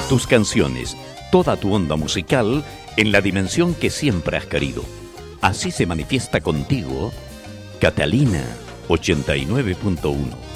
tus canciones, toda tu onda musical en la dimensión que siempre has querido. Así se manifiesta contigo Catalina 89.1.